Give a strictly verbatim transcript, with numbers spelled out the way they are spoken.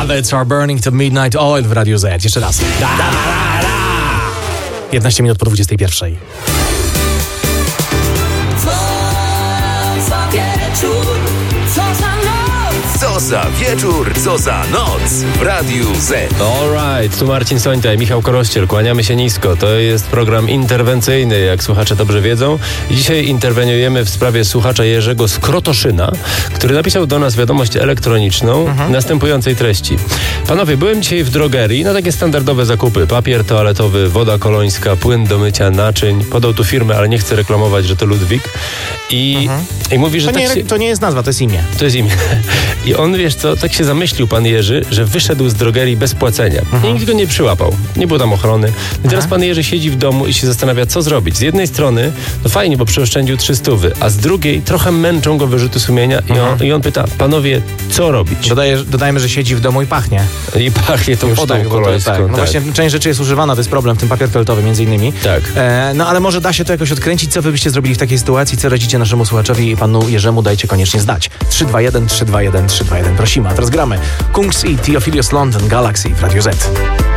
Rabbits are burning to midnight oil w Radiu Z. Jeszcze raz. Da, da, da, da. piętnaście minut po dwudziestej pierwszej. Co za wieczór, co za noc w Radiu Z. Alright, tu Marcin Sońta i Michał Korościel. Kłaniamy się nisko. To jest program interwencyjny, jak słuchacze dobrze wiedzą. I dzisiaj interweniujemy w sprawie słuchacza Jerzego z Krotoszyna, który napisał do nas wiadomość elektroniczną mhm. następującej treści. Panowie, byłem dzisiaj w drogerii na takie standardowe zakupy. Papier toaletowy, woda kolońska, płyn do mycia naczyń. Podał tu firmę, ale nie chcę reklamować, że to Ludwik. I, mhm. i mówi, że to, tak nie, się... to nie jest nazwa, to jest imię. To jest imię. I on, wiesz co, tak się zamyślił pan Jerzy, że wyszedł z drogerii bez płacenia. Mhm. I nikt go nie przyłapał. Nie było tam ochrony. I teraz pan Jerzy siedzi w domu i się zastanawia, co zrobić. Z jednej strony, no fajnie, bo przeoszczędził trzy stówy, a z drugiej trochę męczą go wyrzuty sumienia i, mhm. on, i on pyta, panowie, co robić? Dodaje, dodajmy, że siedzi w domu i pachnie. I pachnie tą wodą tak, kolońską. Tak. No tak. właśnie, część rzeczy jest używana, to jest problem, w tym papier toaletowy między innymi. Tak. E, no ale może da się to jakoś odkręcić. Co wy byście zrobili w takiej sytuacji? Co radzicie naszemu słuchaczowi i panu Jerzemu? Dajcie koniecznie znać. trzy dwa jeden, trzy dwa jeden, trzy dwa jeden. Prosimy. A teraz gramy. Kungs i Theophilus London Galaxy w Radiu Z.